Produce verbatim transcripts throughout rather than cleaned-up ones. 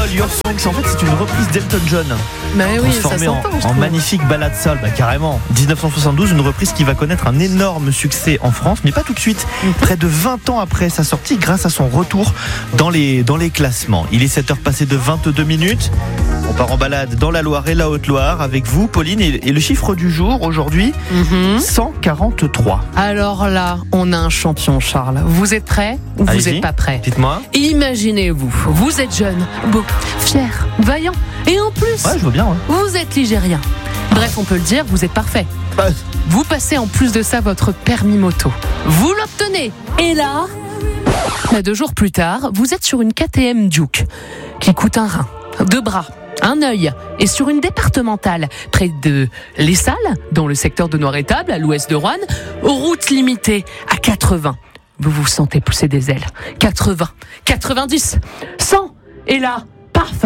Soul, Your Songs. En fait, c'est une reprise d'Elton John. Mais oui, ça transformée en, s'entend, je en trouve. magnifique balade soul. Bah, carrément. dix-neuf cent soixante-douze, une reprise qui va connaître un énorme succès en France, mais pas tout de suite. Mhm. Près de vingt ans après sa sortie, grâce à son retour dans les, dans les classements. Il est sept heures passées de vingt-deux minutes. On part en balade dans la Loire et la Haute-Loire avec vous, Pauline, et, et le chiffre du jour aujourd'hui, Mhm. cent quarante-trois. Alors là, on a un champion, Charles. Vous êtes prêts ou vous Allez-y. n'êtes pas prêts? Dites-moi. Imaginez-vous, vous êtes jeune, beau, fier, vaillant, et en plus, Ouais, je veux bien. Ouais. vous êtes ligérien. Bref, on peut le dire, vous êtes parfait. Bah, Vous passez en plus de ça votre permis moto. Vous l'obtenez. Et là, bah, deux jours plus tard, vous êtes sur une K T M Duke qui coûte un rein, deux bras, un œil, et sur une départementale près de Les Salles, dans le secteur de Noir-Étable, à l'ouest de Roanne, route limitée à quatre-vingts. Vous vous sentez pousser des ailes. quatre-vingts, quatre-vingt-dix, cent, et là, paf!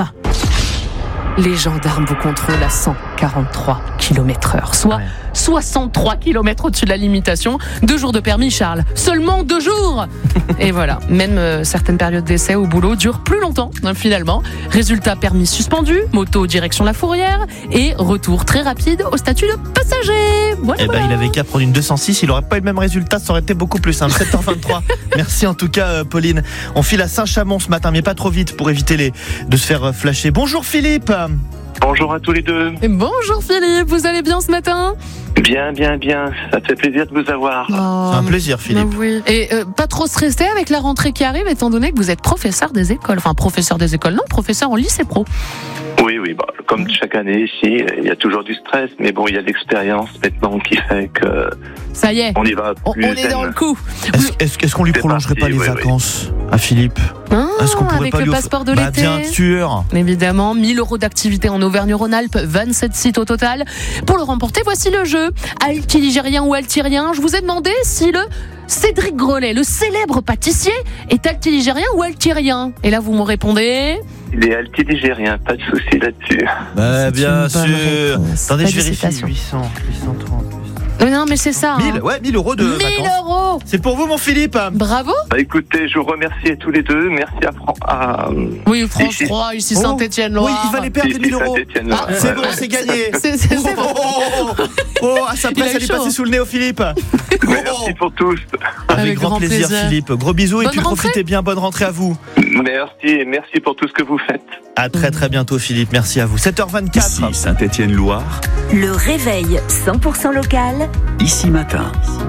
Les gendarmes vous contrôlent à cent quarante-trois kilomètres heure, soit Ouais. soixante-trois kilomètres au-dessus de la limitation. Deux jours de permis, Charles. Seulement deux jours. Et voilà, même euh, certaines périodes d'essai au boulot durent plus longtemps, hein, finalement. Résultat, permis suspendu, moto direction la Fourrière, et retour très rapide au statut de passager. Voilà, Eh ben, voilà. il avait qu'à prendre une deux cent six, il n'aurait pas eu le même résultat, ça aurait été beaucoup plus simple. sept heures vingt-trois. Merci en tout cas, euh, Pauline. On file à Saint-Chamond ce matin, mais pas trop vite pour éviter les, de se faire euh, flasher. Bonjour Philippe. Bonjour à tous les deux. Et bonjour Philippe, vous allez bien ce matin? Bien, bien, bien. Ça fait plaisir de vous avoir. C'est un plaisir, Philippe. Bah oui. Et euh, pas trop stressé avec la rentrée qui arrive, étant donné que vous êtes professeur des écoles. Enfin, professeur des écoles, non, professeur en lycée pro. Oui, oui, bah, comme chaque année ici, il y a toujours du stress, mais bon, il y a l'expérience maintenant qui fait que Ça y est, on y va on, plus on est dans zen. le coup. Est-ce, est-ce, est-ce qu'on lui C'est prolongerait parti, pas les oui, oui. vacances à Philippe? Ah, Est-ce qu'on pourrait avec pas le lui off- passeport de bah, l'été. bien sûr. Évidemment, mille euros d'activité en Auvergne-Rhône-Alpes, vingt-sept sites au total. Pour le remporter, voici le jeu. Altiligérien ou altirien, je vous ai demandé si le Cédric Grolet, le célèbre pâtissier, est altiligérien ou altirien. Et là, vous me répondez... Il est altiligérien, pas de souci là-dessus. Bah, C'est bien une bonne sûr. réponse. Attendez, je vérifie. Félicitations. huit cents, huit cent trente. Mais non, mais c'est ça. mille, hein. ouais, mille euros de mille vacances. euros. C'est pour vous, mon Philippe. Bravo. Bah, écoutez, je vous remercie tous les deux. Merci à Fran... à... Oui, France Ici. trois, ici Oh. Saint-Étienne-Loire. Oui, il fallait perdre les ici, mille euros. Saint-Étienne. Ah, C'est Ouais, bon, ouais. c'est gagné. C'est- c'est- c'est Oh, bon. oh, oh, oh, à sa Il place, a eu elle est chaud. passée sous le nez au Philippe. Merci pour tous. Avec, Avec grand, grand plaisir, plaisir. Philippe. Gros bisous et Bonne puis rentrée. profitez bien. Bonne rentrée à vous. Merci et merci pour tout ce que vous faites. À très très bientôt, Philippe. Merci à vous. sept heures vingt-quatre. Ici Saint-Étienne-Loire, Le réveil cent pour cent local. ici matin.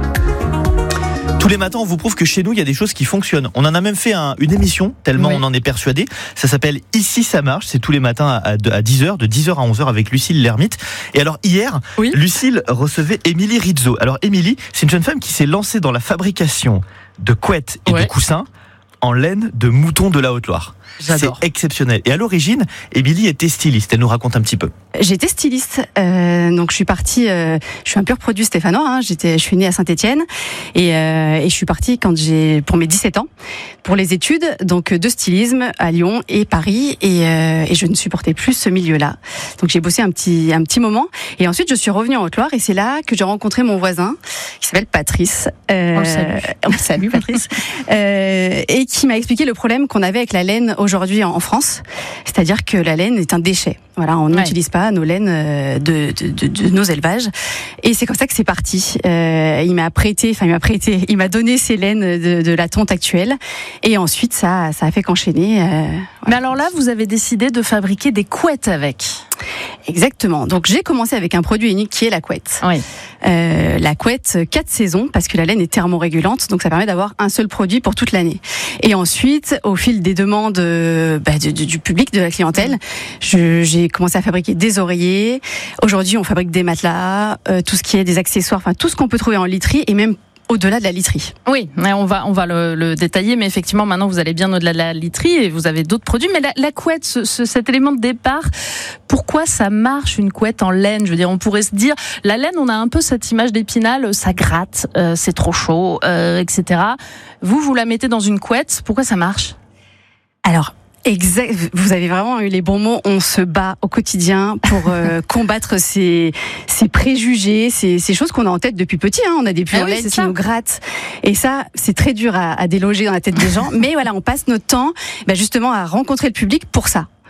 Tous les matins, on vous prouve que chez nous, il y a des choses qui fonctionnent. On en a même fait un- une émission, tellement Oui. on en est persuadé. Ça s'appelle Ici, ça marche. C'est tous les matins à, à dix heures, de dix heures à onze heures avec Lucille Lermite. Et alors, hier, Oui. Lucille recevait Émilie Rizzo. Alors, Émilie, c'est une jeune femme qui s'est lancée dans la fabrication de couettes et Ouais. de coussins en laine de mouton de la Haute-Loire. J'adore. C'est exceptionnel. Et à l'origine, Émilie était styliste. Elle nous raconte un petit peu. J'étais styliste, euh, donc je suis partie. Euh, je suis un pur produit stéphanois. Hein, j'étais, je suis née à Saint-Étienne et, euh, et je suis partie quand j'ai pour mes dix-sept ans pour les études, donc de stylisme à Lyon et Paris et, euh, et je ne supportais plus ce milieu-là. Donc j'ai bossé un petit un petit moment et ensuite je suis revenue en Haute-Loire et c'est là que j'ai rencontré mon voisin qui s'appelle Patrice. Euh, On le salue. on le salue, Patrice, euh, et qui m'a expliqué le problème qu'on avait avec la laine aujourd'hui en, en France, c'est-à-dire que la laine est un déchet. Voilà, on Ouais. n'utilise pas nos laines euh, de, de, de, de nos élevages. Et c'est comme ça que c'est parti. Euh, il m'a prêté, enfin il m'a prêté, il m'a donné ces laines de, de la tonte actuelle. Et ensuite, ça, ça a fait qu'enchaîner. Euh, Mais voilà. alors là, vous avez décidé de fabriquer des couettes avec. Exactement. Donc j'ai commencé avec un produit unique qui est la couette. Oui. Euh, la couette quatre saisons parce que la laine est thermorégulante, donc ça permet d'avoir un seul produit pour toute l'année. Et ensuite, au fil des demandes euh, bah, du, du public, de la clientèle, je, j'ai commencé à fabriquer des oreillers. Aujourd'hui, on fabrique des matelas, euh, tout ce qui est des accessoires, enfin tout ce qu'on peut trouver en literie et même au-delà de la literie. Oui, mais on va on va le, le détailler, mais effectivement maintenant vous allez bien au-delà de la literie et vous avez d'autres produits. Mais la, la couette, ce, ce, cet élément de départ, pourquoi ça marche une couette en laine? Je veux dire, on pourrait se dire la laine, on a un peu cette image d'Épinal, ça gratte, euh, c'est trop chaud, euh, et cetera. Vous vous la mettez dans une couette, pourquoi ça marche? Alors. Exact, vous avez vraiment eu les bons mots. On se bat au quotidien pour euh, combattre ces, ces préjugés, ces, ces choses qu'on a en tête depuis petit. Hein. On a des pulls Ah en oui, laine c'est qui ça. nous grattent, et ça, c'est très dur à, à déloger dans la tête des gens. Mais voilà, on passe notre temps, bah, justement, à rencontrer le public pour ça.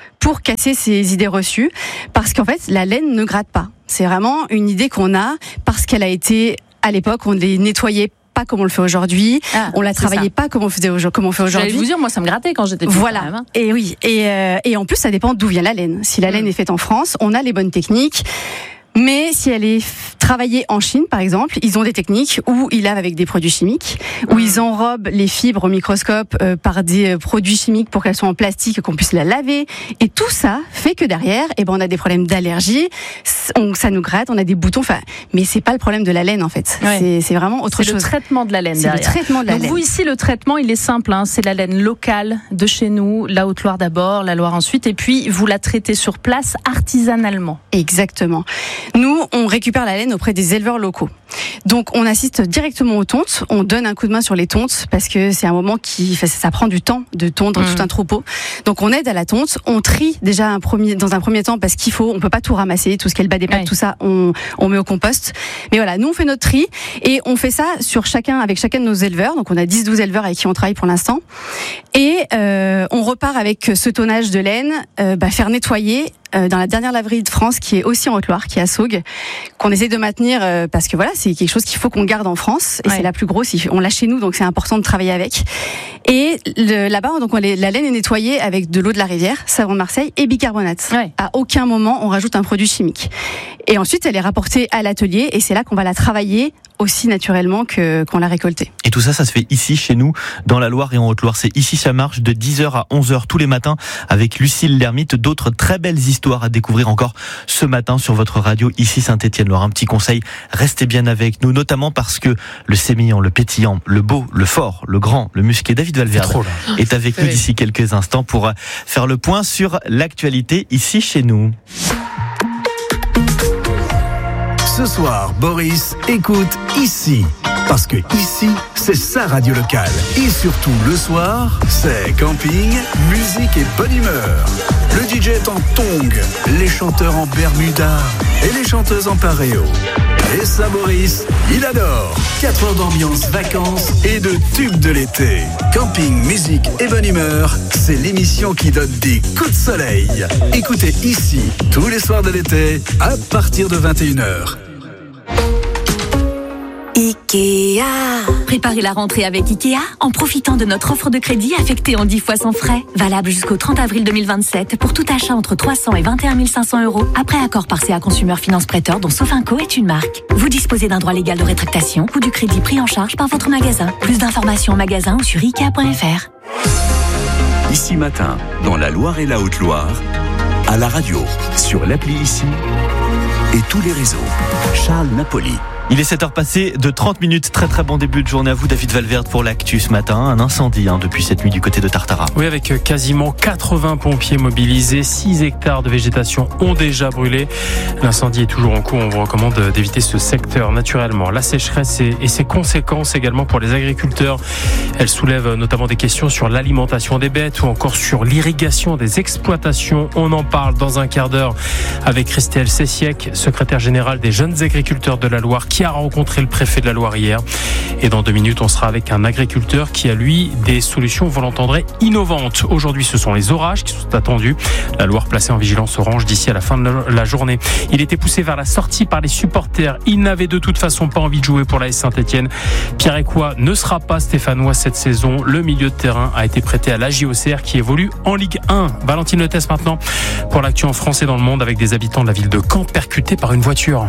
pour casser ces idées reçues, parce qu'en fait, la laine ne gratte pas. C'est vraiment une idée qu'on a parce qu'elle a été, à l'époque, on les nettoyait pas comme on le fait aujourd'hui, ah, on la travaillait ça. pas comme on faisait comme on fait aujourd'hui. J'allais vous dire, moi ça me grattait quand j'étais petite. Voilà. Même, hein. Et oui, et euh, et en plus ça dépend d'où vient la laine. Si la laine mmh. est faite en France, on a les bonnes techniques. Mais si elle est travaillée en Chine, par exemple, ils ont des techniques où ils lavent avec des produits chimiques, où mmh. ils enrobent les fibres au microscope euh, par des produits chimiques pour qu'elles soient en plastique et qu'on puisse la laver. Et tout ça fait que derrière, eh ben, on a des problèmes d'allergie, on, ça nous gratte, on a des boutons. Enfin, mais c'est pas le problème de la laine en fait. Ouais. C'est, c'est vraiment autre c'est chose. C'est le traitement de la laine. C'est derrière. le traitement de la Donc laine. Vous ici, le traitement, il est simple. Hein, c'est la laine locale de chez nous, la Haute-Loire d'abord, la Loire ensuite, et puis vous la traitez sur place artisanalement. Exactement. Nous, on récupère la laine auprès des éleveurs locaux. Donc on assiste directement aux tontes, on donne un coup de main sur les tontes parce que c'est un moment qui ça, ça prend du temps de tondre mmh. tout un troupeau. Donc on aide à la tonte, on trie déjà un premier dans un premier temps parce qu'il faut, on peut pas tout ramasser, tout ce qui est le bas des pattes, ouais. tout ça, on on met au compost. Mais voilà, nous on fait notre tri et on fait ça sur chacun avec chacun de nos éleveurs. Donc on a dix douze éleveurs avec qui on travaille pour l'instant. Et euh, on repart avec ce tonnage de laine, euh, bah, faire nettoyer dans la dernière laverie de France qui est aussi en Haute-Loire, qui est à Saugues, qu'on essaie de maintenir euh, parce que voilà, c'est quelque chose qu'il faut qu'on garde en France et ouais. c'est la plus grosse. On l'a chez nous, donc c'est important de travailler avec. Et le, là-bas, donc on les, la laine est nettoyée avec de l'eau de la rivière, savon de Marseille et bicarbonate. Ouais. À aucun moment on rajoute un produit chimique. Et ensuite, elle est rapportée à l'atelier et c'est là qu'on va la travailler aussi naturellement que qu'on l'a récoltée. Et tout ça, ça se fait ici, chez nous, dans la Loire et en Haute-Loire. C'est ici, ça marche de dix heures à onze heures tous les matins avec Lucille Lermite. D'autres très belles histoires à découvrir encore ce matin sur votre radio, ici Saint-Étienne-Loire. Un petit conseil, restez bien avec nous, notamment parce que le sémillant, le pétillant, le beau, le fort, le grand, le musqué, David Valverde est avec nous d'ici quelques instants pour faire le point sur l'actualité ici chez nous. Ce soir, Boris écoute ici. Parce que ici, c'est sa radio locale. Et surtout, le soir, c'est camping, musique et bonne humeur. Le D J est en tongs, les chanteurs en bermuda et les chanteuses en paréo. Et ça, Boris, il adore. quatre heures d'ambiance, vacances et de tubes de l'été. Camping, musique et bonne humeur, c'est l'émission qui donne des coups de soleil. Écoutez ici, tous les soirs de l'été, à partir de vingt et une heures. Ikea. Préparez la rentrée avec Ikea en profitant de notre offre de crédit affectée en dix fois sans frais. Valable jusqu'au trente avril deux mille vingt-sept pour tout achat entre trois cents et vingt et un mille cinq cents euros. Après accord par C A Consumer Finance Prêteur dont Sofinco est une marque. Vous disposez d'un droit légal de rétractation ou du crédit pris en charge par votre magasin. Plus d'informations en magasin ou sur ikea point f r. Ici matin, dans la Loire et la Haute-Loire, à la radio, sur l'appli Ici et tous les réseaux. Charles Napoli. Il est sept heures passées de trente minutes. Très très bon début de journée à vous, David Valverde, pour l'actu ce matin. Un incendie hein, depuis cette nuit du côté de Tartara. Oui, avec quasiment quatre-vingts pompiers mobilisés. six hectares de végétation ont déjà brûlé. L'incendie est toujours en cours. On vous recommande d'éviter ce secteur naturellement. La sécheresse et, et ses conséquences également pour les agriculteurs. Elle soulève notamment des questions sur l'alimentation des bêtes ou encore sur l'irrigation des exploitations. On en parle dans un quart d'heure avec Christelle Cessiec, secrétaire générale des jeunes agriculteurs de la Loire, qui a rencontré le préfet de la Loire hier. Et dans deux minutes, on sera avec un agriculteur qui a, lui, des solutions, vous l'entendrez, innovantes. Aujourd'hui, ce sont les orages qui sont attendus. La Loire placée en vigilance orange d'ici à la fin de la journée. Il était poussé vers la sortie par les supporters. Il n'avait de toute façon pas envie de jouer pour l'A S Saint-Étienne. Pierre Écois ne sera pas stéphanois cette saison. Le milieu de terrain a été prêté à l'A J O C R qui évolue en Ligue un. Valentine Le Test maintenant pour l'actu en France et dans le monde avec des habitants de la ville de Caen percutés par une voiture.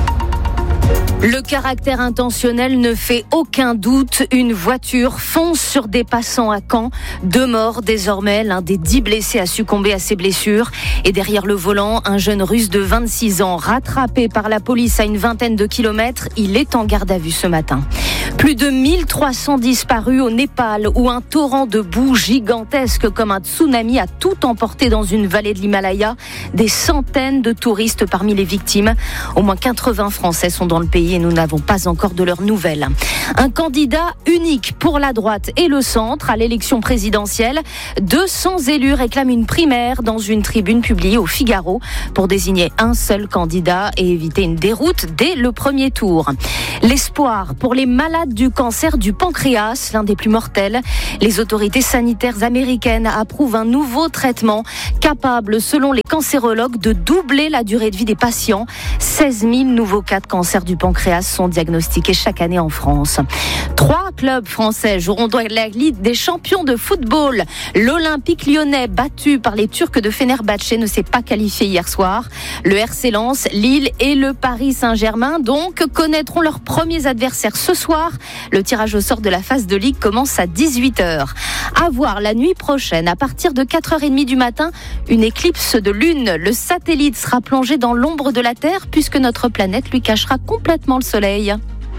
Le caractère intentionnel ne fait aucun doute. Une voiture fonce sur des passants à Caen. Deux morts désormais. L'un des dix blessés a succombé à ses blessures. Et derrière le volant, un jeune russe de vingt-six ans rattrapé par la police à une vingtaine de kilomètres. Il est en garde à vue ce matin. Plus de mille trois cents disparus au Népal où un torrent de boue gigantesque comme un tsunami a tout emporté dans une vallée de l'Himalaya. Des centaines de touristes parmi les victimes. Au moins quatre-vingts Français sont dans le pays. pays et nous n'avons pas encore de leurs nouvelles. Un candidat unique pour la droite et le centre à l'élection présidentielle. deux cents élus réclament une primaire dans une tribune publiée au Figaro pour désigner un seul candidat et éviter une déroute dès le premier tour. L'espoir pour les malades du cancer du pancréas, l'un des plus mortels. Les autorités sanitaires américaines approuvent un nouveau traitement capable, selon les cancérologues, de doubler la durée de vie des patients. seize mille nouveaux cas de cancer du pancréas sont diagnostiqués chaque année en France. Trois clubs français joueront dans la Ligue des champions de football. L'Olympique lyonnais, battu par les Turcs de Fenerbahçe, ne s'est pas qualifié hier soir. Le R C Lens, Lille et le Paris Saint-Germain, donc, connaîtront leurs premiers adversaires ce soir. Le tirage au sort de la phase de Ligue commence à dix-huit heures. À voir la nuit prochaine, à partir de quatre heures trente du matin, une éclipse de lune. Le satellite sera plongé dans l'ombre de la Terre puisque notre planète lui cachera complètement le soleil.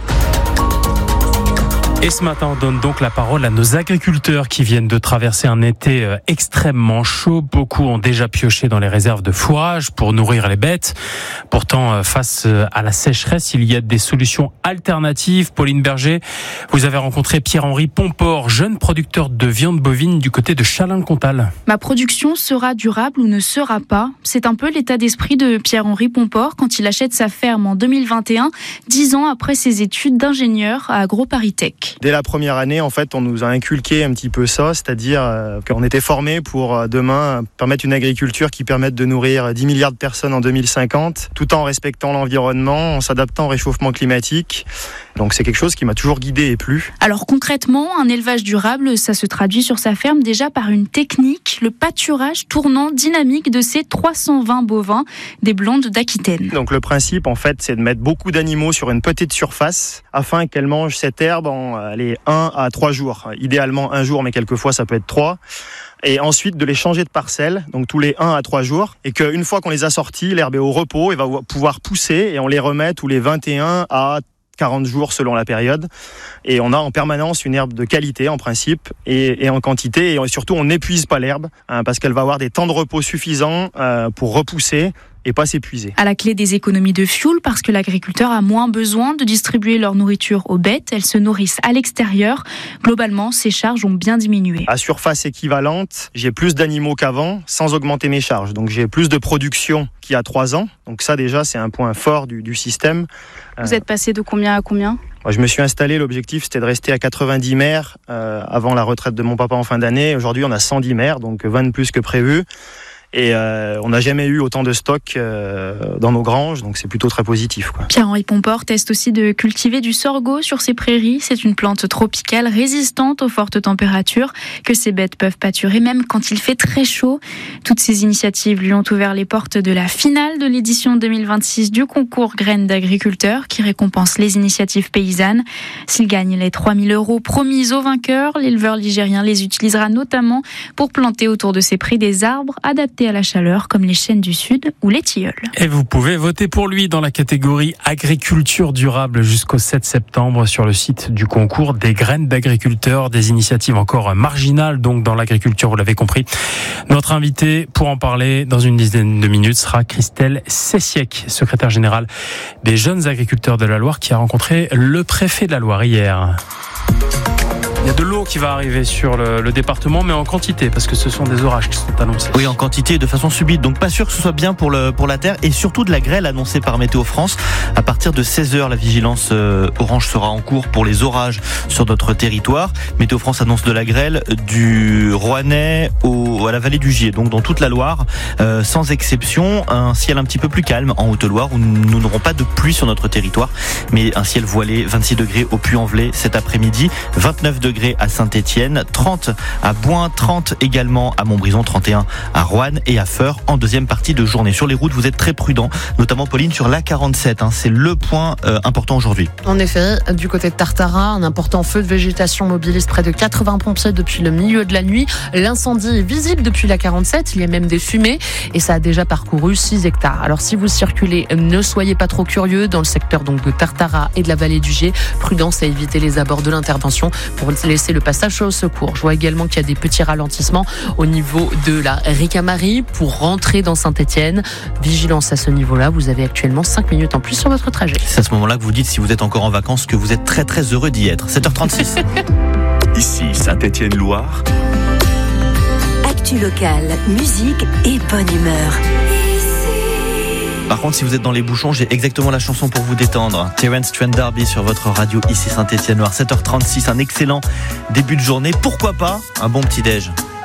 Et ce matin, on donne donc la parole à nos agriculteurs qui viennent de traverser un été extrêmement chaud. Beaucoup ont déjà pioché dans les réserves de fourrage pour nourrir les bêtes. Pourtant, face à la sécheresse, il y a des solutions alternatives. Pauline Berger, vous avez rencontré Pierre-Henri Pomport, jeune producteur de viande bovine du côté de Châlins-le-Comtal. Ma production sera durable ou ne sera pas. C'est un peu l'état d'esprit de Pierre-Henri Pomport quand il achète sa ferme en deux mille vingt et un, dix ans après ses études d'ingénieur à AgroParisTech. Dès la première année, en fait, on nous a inculqué un petit peu ça, c'est-à-dire euh, qu'on était formés pour euh, demain permettre une agriculture qui permette de nourrir dix milliards de personnes en deux mille cinquante, tout en respectant l'environnement, en s'adaptant au réchauffement climatique. Donc c'est quelque chose qui m'a toujours guidé et plu. Alors concrètement, un élevage durable, ça se traduit sur sa ferme déjà par une technique, le pâturage tournant dynamique de ces trois cent vingt bovins des Blondes d'Aquitaine. Donc le principe, en fait, c'est de mettre beaucoup d'animaux sur une petite surface afin qu'elles mangent cette herbe en allez, un à trois jours. Idéalement un jour, mais quelquefois ça peut être trois. Et ensuite de les changer de parcelle, donc tous les un à trois jours, et qu'une fois qu'on les a sortis, l'herbe est au repos et va pouvoir pousser, et on les remet tous les vingt et un à quarante jours selon la période. Et on a en permanence une herbe de qualité en principe et, et en quantité, et surtout on n'épuise pas l'herbe hein, parce qu'elle va avoir des temps de repos suffisants euh, pour repousser et pas s'épuiser. À la clé des économies de fuel, parce que l'agriculteur a moins besoin de distribuer leur nourriture aux bêtes, elles se nourrissent à l'extérieur. Globalement, ces charges ont bien diminué. À surface équivalente, j'ai plus d'animaux qu'avant, sans augmenter mes charges. Donc j'ai plus de production qu'il y a trois ans. Donc ça déjà, c'est un point fort du, du système. Vous êtes passé de combien à combien ? Moi, je me suis installé, l'objectif c'était de rester à quatre-vingt-dix mères euh, avant la retraite de mon papa en fin d'année. Aujourd'hui, on a cent dix mères, donc vingt de plus que prévu. Et euh, on n'a jamais eu autant de stock euh, dans nos granges, donc c'est plutôt très positif, quoi. Pierre-Henri Pomport teste aussi de cultiver du sorgho sur ses prairies. C'est une plante tropicale résistante aux fortes températures que ces bêtes peuvent pâturer même quand il fait très chaud. Toutes ces initiatives lui ont ouvert les portes de la finale de l'édition deux mille vingt-six du concours Graines d'agriculteurs qui récompense les initiatives paysannes. S'il gagne les trois mille euros promis aux vainqueurs, l'éleveur ligérien les utilisera notamment pour planter autour de ses prés des arbres adaptés à la chaleur comme les chênes du sud ou les tilleuls. Et vous pouvez voter pour lui dans la catégorie agriculture durable jusqu'au sept septembre sur le site du concours des graines d'agriculteurs, des initiatives encore marginales donc dans l'agriculture, vous l'avez compris. Notre invité pour en parler dans une dizaine de minutes sera Christelle Cessiec, secrétaire générale des jeunes agriculteurs de la Loire qui a rencontré le préfet de la Loire hier. Il y a de l'eau qui va arriver sur le, le département, mais en quantité, parce que ce sont des orages qui sont annoncés. Oui, en quantité, de façon subite. Donc pas sûr que ce soit bien pour, le, pour la terre, et surtout de la grêle annoncée par Météo France. À partir de seize heures, la vigilance euh, orange sera en cours pour les orages sur notre territoire. Météo France annonce de la grêle du Rouennais au, à la vallée du Gier, donc dans toute la Loire, euh, sans exception. Un ciel un petit peu plus calme en Haute-Loire, où nous n'aurons pas de pluie sur notre territoire, mais un ciel voilé, vingt-six degrés au Puy-en-Velay cet après-midi, vingt-neuf degrés à Saint-Étienne, trente à Boin, trente également à Montbrison, trente et un à Roanne et à Feurs en deuxième partie de journée. Sur les routes, vous êtes très prudents, notamment Pauline sur l'A quarante-sept, hein, c'est le point euh, important aujourd'hui. En effet, du côté de Tartarin, un important feu de végétation mobilise près de quatre-vingts pompiers depuis le milieu de la nuit. L'incendie est visible depuis l'A quarante-sept, il y a même des fumées et ça a déjà parcouru six hectares. Alors si vous circulez, ne soyez pas trop curieux dans le secteur donc de Tartarin et de la vallée du Gier. Prudence à éviter les abords de l'intervention. Pour laisser le passage au secours. Je vois également qu'il y a des petits ralentissements au niveau de la Ricamarie pour rentrer dans Saint-Étienne. Vigilance à ce niveau-là, vous avez actuellement cinq minutes en plus sur votre trajet. C'est à ce moment-là que vous dites, si vous êtes encore en vacances, que vous êtes très très heureux d'y être. sept heures trente-six. Ici Saint-Étienne-Loire. Actu locale, musique et bonne humeur. Par contre, si vous êtes dans les bouchons, j'ai exactement la chanson pour vous détendre. Terence Trent D'Arby sur votre radio ici Saint-Étienne-Loire. sept heures trente-six, un excellent début de journée. Pourquoi pas un bon petit-déj?